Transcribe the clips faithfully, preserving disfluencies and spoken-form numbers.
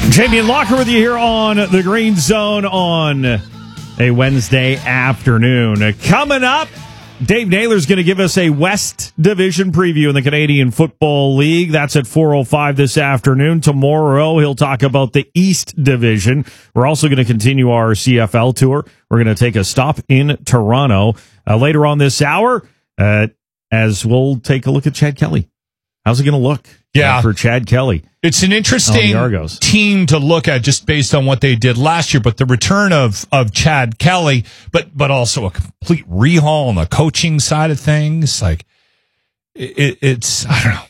Jamie and Locker with you here on the Green Zone on a Wednesday afternoon. Coming up, Dave Naylor's going to give us a West Division preview in the Canadian Football League. That's at four oh five this afternoon. Tomorrow, he'll talk about the East Division. We're also going to continue our C F L tour. We're going to take a stop in Toronto uh, later on this hour uh, as we'll take a look at Chad Kelly. How's it going to look yeah. uh, for Chad Kelly? It's an interesting team to look at just based on what they did last year, but the return of, of Chad Kelly, but but also a complete rehaul on the coaching side of things. Like, it, it's, I don't know.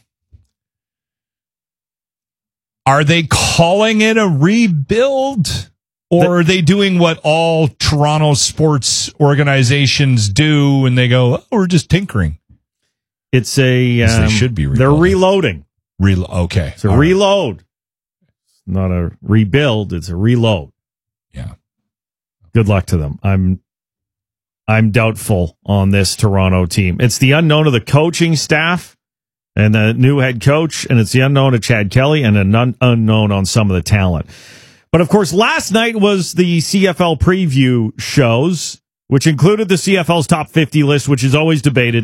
Are they calling it a rebuild? Or the, are they doing what all Toronto sports organizations do and they go, oh, we're just tinkering? It's a, um, they should be rebuilding. They're reloading. Re- okay. It's a All reload. Right. It's not a rebuild, it's a reload. Yeah. Good luck to them. I'm I'm doubtful on this Toronto team. It's the unknown of the coaching staff and the new head coach, and it's the unknown of Chad Kelly and an un- unknown on some of the talent. But of course, last night was the C F L preview shows, which included the C F L's top fifty list, which is always debated.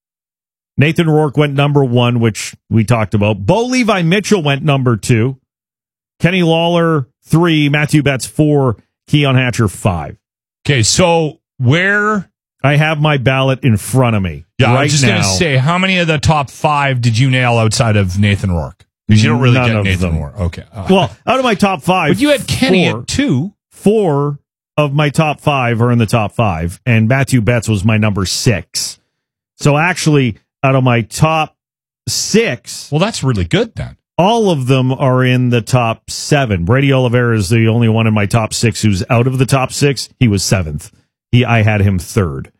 Nathan Rourke went number one, which we talked about. Bo Levi Mitchell went number two. Kenny Lawler, three. Matthew Betts, four. Keon Hatcher, five. Okay, so where... I have my ballot in front of me yeah, right I was just now. going to say, how many of the top five did you nail outside of Nathan Rourke? Because you don't really None get of Nathan them. Rourke. Okay. Uh, well, out of my top five... But you had Kenny four, at two. Four of my top five are in the top five, and Matthew Betts was my number six. So actually... Out of my top six... Well, that's really good, then. All of them are in the top seven. Brady Oliveira is the only one in my top six who's out of the top six. He was seventh. He, I had him third.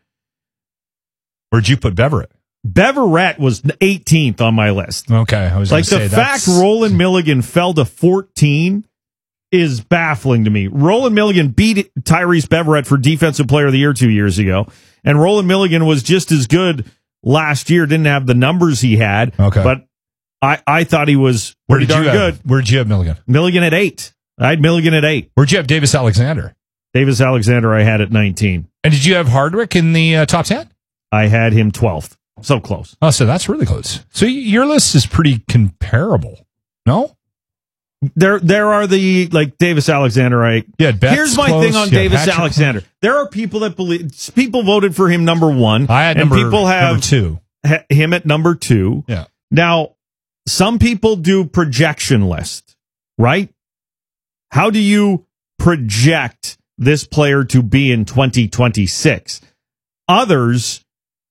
Where'd you put Beverett? Beverett was eighteenth on my list. Okay, I was like say the that's... fact Roland Milligan fell to fourteen is baffling to me. Roland Milligan beat Tyrese Beverett for Defensive Player of the Year two years ago, and Roland Milligan was just as good last year. Didn't have the numbers he had, okay. but I, I thought he was pretty darn good. Where'd you have Milligan? Milligan at eight. I had Milligan at eight. Where'd you have Davis Alexander? Davis Alexander I had at nineteen. And did you have Hardwick in the uh, top ten? I had him twelfth. So close. Oh, so that's really close. So your list is pretty comparable. No? There there are the, like, Davis Alexander. I, yeah, Betts here's my close, thing on Davis Alexander. Close. There are people that believe, people voted for him number one. I had and number, people have number two. Ha, him at number two. Yeah. Now, some people do projection list, right? How do you project this player to be in twenty twenty-six? Others,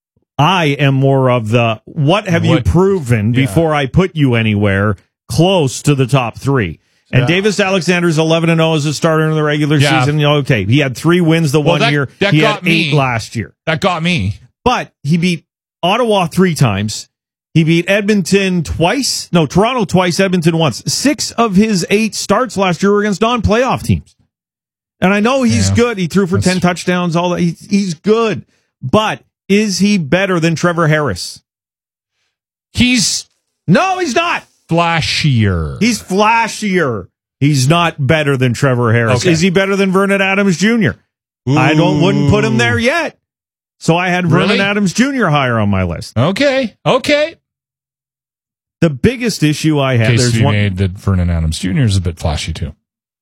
I am more of the, what have what, you proven yeah. before I put you anywhere close to the top three? And yeah. Davis Alexander's eleven and oh as a starter in the regular yeah. season. Okay, he had three wins the well, one that, year. That he got had me. eight last year. That got me. But he beat Ottawa three times. He beat Edmonton twice. No, Toronto twice, Edmonton once. Six of his eight starts last year were against non-playoff teams. And I know he's yeah. good. He threw for That's... ten touchdowns, all that. He's, he's good. But is he better than Trevor Harris? He's... No, he's not. Flashier. He's flashier. He's not better than Trevor Harris. Okay. Is he better than Vernon Adams Junior? Ooh. I don't wouldn't put him there yet. So I had Vernon really? Adams Junior higher on my list. Okay. Okay. The biggest issue I had... Case there's to be one made that Vernon Adams Junior is a bit flashy, too.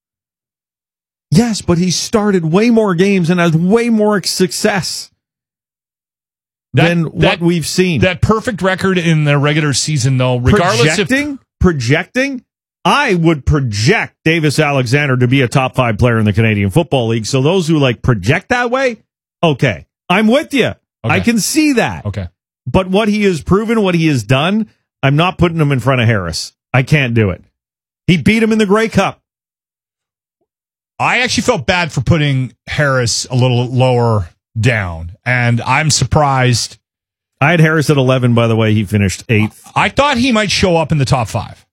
Yes, but he started way more games and has way more success that, than that, what we've seen. That perfect record in the regular season, though, regardless projecting, of... Projecting, I would project Davis Alexander to be a top five player in the Canadian Football League. So those who like project that way, okay, I'm with you. Okay. I can see that. Okay. But what he has proven, what he has done, I'm not putting him in front of Harris. I can't do it. He beat him in the Grey Cup. I actually felt bad for putting Harris a little lower down, and I'm surprised. I had Harris at eleven, by the way. He finished eighth. I thought he might show up in the top five.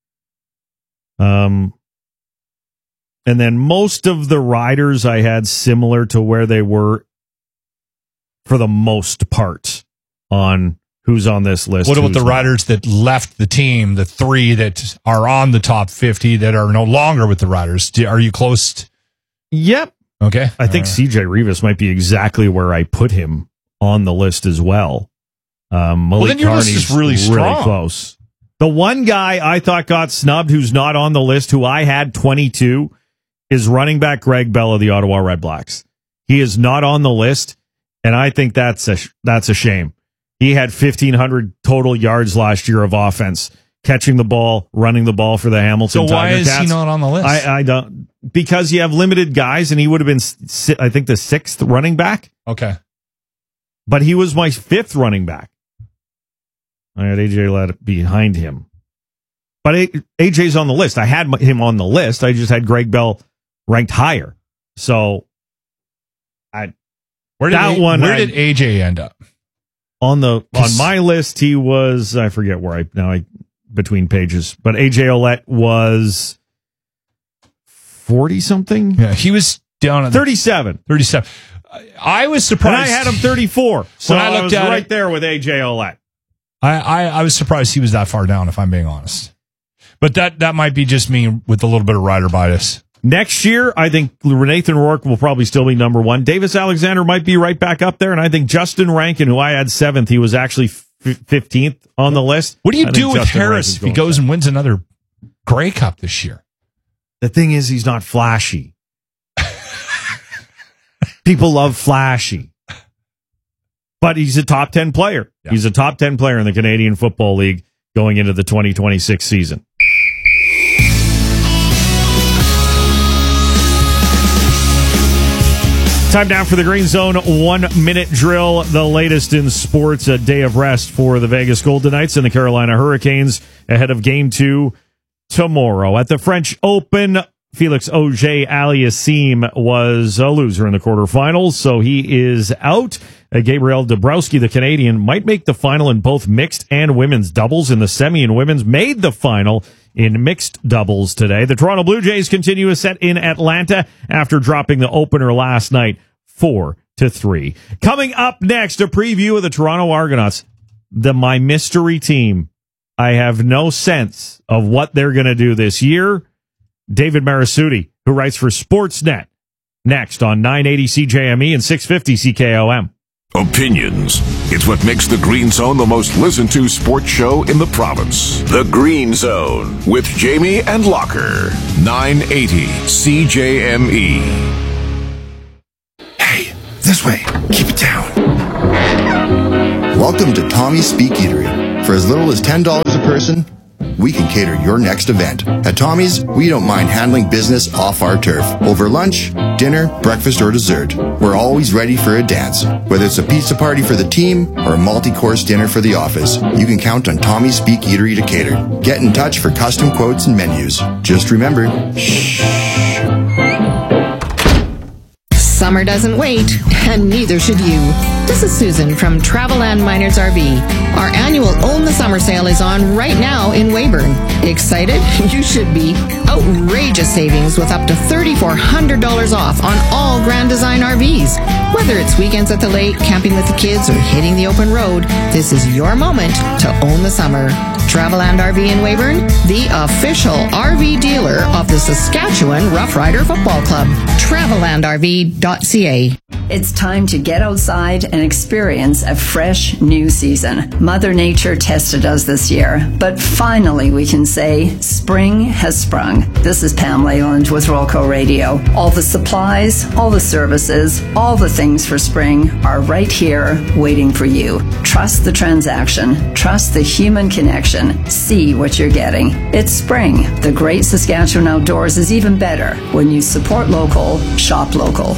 Um, and then most of the riders I had similar to where they were for the most part on who's on this list. What about the not. riders that left the team, the three that are on the top fifty that are no longer with the Riders? Do, are you close? To- yep. Okay. I think uh, C J Rivas might be exactly where I put him on the list as well. Um, Malik well, then your Carney's list is really strong. Really close. The one guy I thought got snubbed who's not on the list, who I had twenty-two, is running back Greg Bell of the Ottawa Redblacks. He is not on the list, and I think that's a, that's a shame. He had fifteen hundred total yards last year of offense, catching the ball, running the ball for the Hamilton So why Tiger is Cats. he not on the list? I, I don't, because you have limited guys, and he would have been, I think, the sixth running back. Okay. But he was my fifth running back. I had A J Lett behind him. But A J's on the list. I had him on the list. I just had Greg Bell ranked higher. So, I where did that a, one where I, did A J end up? On the on my list, he was, I forget where I now I between pages, but A J Olette was forty something. Yeah, he was down at thirty-seven. thirty-seven. I was surprised. And I had him thirty-four. So when I looked I was at right it, there with A J Olette. I, I, I was surprised he was that far down, if I'm being honest. But that, that might be just me with a little bit of rider bias. Next year, I think Nathan Rourke will probably still be number one. Davis Alexander might be right back up there. And I think Justin Rankin, who I had seventh, he was actually fifteenth on the list. What do you I do with Justin Harris if he goes and wins another Grey Cup this year? The thing is, he's not flashy. People love flashy. But he's a top ten player. Yeah. He's a top ten player in the Canadian Football League going into the twenty twenty-six season. Time now for the Green Zone one-minute drill, the latest in sports. A day of rest for the Vegas Golden Knights and the Carolina Hurricanes ahead of Game two tomorrow. At the French Open, Felix Auger-Aliassime was a loser in the quarterfinals, so he is out. Uh, Gabriel Dabrowski, the Canadian, might make the final in both mixed and women's doubles. In the semi and women's, made the final in mixed doubles today. The Toronto Blue Jays continue a set in Atlanta after dropping the opener last night, four to three. Coming up next, a preview of the Toronto Argonauts, the my mystery team. I have no sense of what they're going to do this year. David Marasuti, who writes for Sportsnet, next on nine eighty C J M E and six fifty C K O M. Opinions. It's what makes the Green Zone the most listened to sports show in the province. The Green Zone with Jamie and Locker. nine eighty C J M E. Hey, this way. Keep it down. Welcome to Tommy's Speak Eatery. For as little as ten dollars a person, we can cater your next event. At Tommy's, we don't mind handling business off our turf. Over lunch, dinner, breakfast, or dessert, we're always ready for a dance. Whether it's a pizza party for the team or a multi-course dinner for the office, you can count on Tommy's Speak Eatery to cater. Get in touch for custom quotes and menus. Just remember, shh. Summer doesn't wait, and neither should you. This is Susan from Traveland Miners R V. Our annual Own the Summer sale is on right now in Weyburn. Excited? You should be. Outrageous savings with up to three thousand four hundred dollars off on all Grand Design R Vs. Whether it's weekends at the lake, camping with the kids, or hitting the open road, this is your moment to own the summer. Traveland R V in Weyburn, the official R V dealer of the Saskatchewan Rough Rider Football Club. Traveland R V dot C A. It's time to get outside and experience a fresh new season. Mother Nature tested us this year, but finally we can say spring has sprung. This is Pam Leyland with Rolco Radio. All the supplies, all the services, all the things for spring are right here waiting for you. Trust the transaction. Trust the human connection. See what you're getting. It's spring. The great Saskatchewan outdoors is even better when you support local, shop local.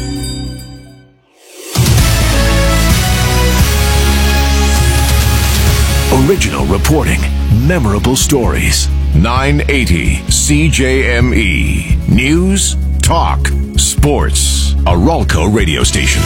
Original reporting, memorable stories. nine eighty C J M E. News, talk, sports. A Rolco radio station.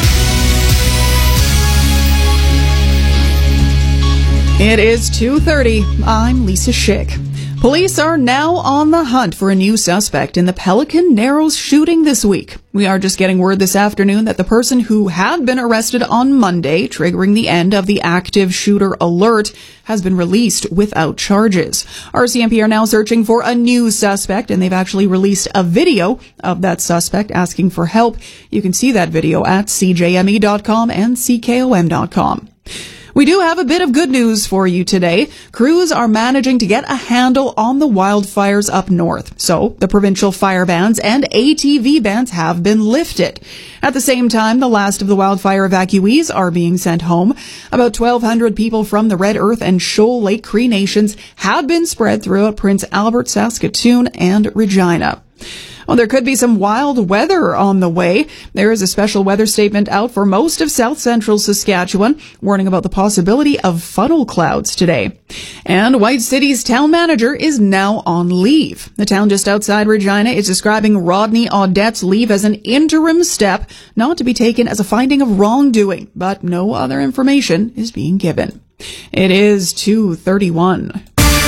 It is two thirty. I'm Lisa Schick. Police are now on the hunt for a new suspect in the Pelican Narrows shooting this week. We are just getting word this afternoon that the person who had been arrested on Monday, triggering the end of the active shooter alert, has been released without charges. R C M P are now searching for a new suspect, and they've actually released a video of that suspect asking for help. You can see that video at C J M E dot com and C K O M dot com. We do have a bit of good news for you today. Crews are managing to get a handle on the wildfires up north. So the provincial fire bans and A T V bans have been lifted. At the same time, the last of the wildfire evacuees are being sent home. About twelve hundred people from the Red Earth and Shoal Lake Cree Nations have been spread throughout Prince Albert, Saskatoon, and Regina. Well, there could be some wild weather on the way. There is a special weather statement out for most of south central Saskatchewan, warning about the possibility of funnel clouds today. And White City's town manager is now on leave. The town just outside Regina is describing Rodney Audette's leave as an interim step, not to be taken as a finding of wrongdoing, but no other information is being given. It is two thirty-one.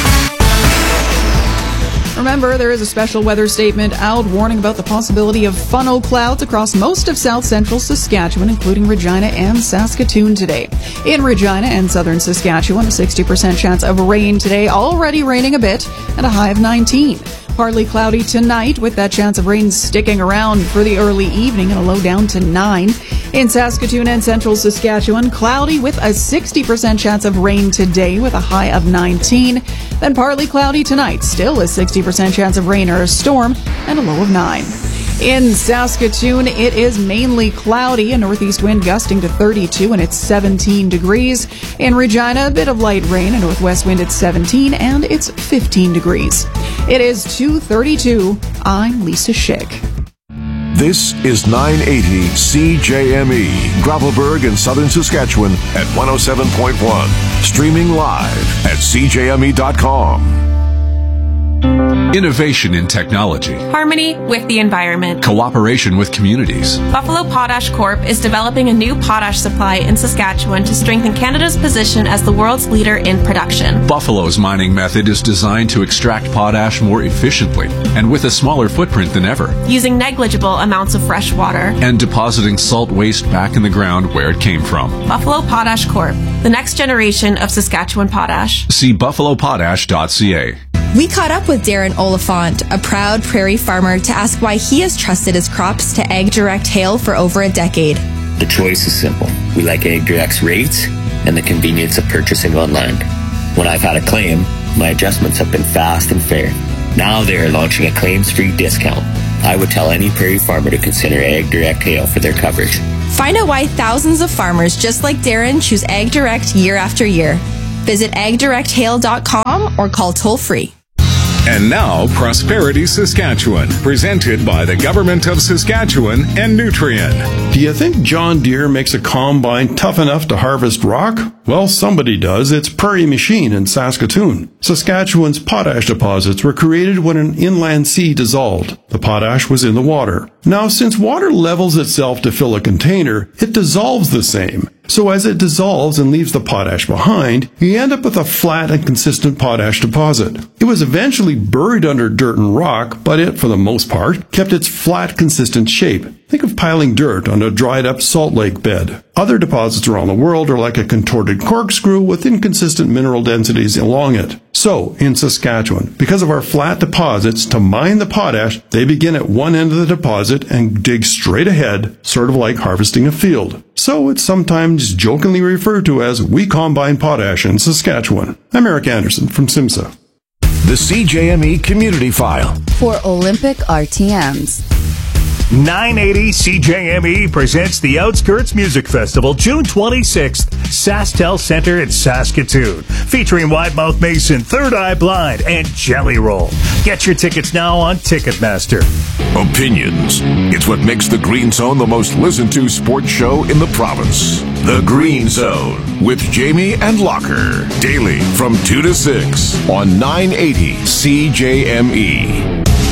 Remember, there is a special weather statement out warning about the possibility of funnel clouds across most of south central Saskatchewan, including Regina and Saskatoon today. In Regina and southern Saskatchewan, a sixty percent chance of rain today, already raining a bit, and a high of nineteen. Partly cloudy tonight with that chance of rain sticking around for the early evening and a low down to nine. In Saskatoon and central Saskatchewan, cloudy with a sixty percent chance of rain today with a high of nineteen. Then partly cloudy tonight, still a sixty percent chance of rain or a storm and a low of nine. In Saskatoon, it is mainly cloudy, a northeast wind gusting to thirty-two and it's seventeen degrees. In Regina, a bit of light rain, a northwest wind at seventeen and it's fifteen degrees. It is two thirty-two. I'm Lisa Schick. This is nine eighty C J M E, Gravelbourg in southern Saskatchewan at one oh seven point one. Streaming live at C J M E dot com. Innovation in technology. Harmony with the environment. Cooperation with communities. Buffalo Potash Corp is developing a new potash supply in Saskatchewan to strengthen Canada's position as the world's leader in production. Buffalo's mining method is designed to extract potash more efficiently and with a smaller footprint than ever. Using negligible amounts of fresh water. And depositing salt waste back in the ground where it came from. Buffalo Potash Corp, the next generation of Saskatchewan potash. See buffalo potash dot c a. We caught up with Darren Oliphant, a proud prairie farmer, to ask why he has trusted his crops to AgDirect Hail for over a decade. The choice is simple. We like AgDirect's rates and the convenience of purchasing online. When I've had a claim, my adjustments have been fast and fair. Now they are launching a claims-free discount. I would tell any prairie farmer to consider AgDirect Hail for their coverage. Find out why thousands of farmers just like Darren choose AgDirect year after year. Visit ag direct hail dot com or call toll-free. And now, Prosperity Saskatchewan, presented by the Government of Saskatchewan and Nutrien. Do you think John Deere makes a combine tough enough to harvest rock? Well, somebody does. It's Prairie Machine in Saskatoon. Saskatchewan's potash deposits were created when an inland sea dissolved. The potash was in the water. Now, since water levels itself to fill a container, it dissolves the same. So as it dissolves and leaves the potash behind, you end up with a flat and consistent potash deposit. It was eventually buried under dirt and rock, but it, for the most part, kept its flat, consistent shape. Think of piling dirt on a dried-up salt lake bed. Other deposits around the world are like a contorted corkscrew with inconsistent mineral densities along it. So, in Saskatchewan, because of our flat deposits, to mine the potash, they begin at one end of the deposit and dig straight ahead, sort of like harvesting a field. So it's sometimes jokingly referred to as we combine potash in Saskatchewan. I'm Eric Anderson from SIMSA. The C J M E Community File. For Olympic R T Ms. nine eighty C J M E presents the Outskirts Music Festival, June twenty-sixth, SaskTel Center in Saskatoon, featuring Wide Mouth Mason, Third Eye Blind, and Jelly Roll. Get your tickets now on Ticketmaster. Opinions. It's what makes the Green Zone the most listened to sports show in the province. The Green Zone with Jamie and Locker. Daily from two to six on nine eighty C J M E.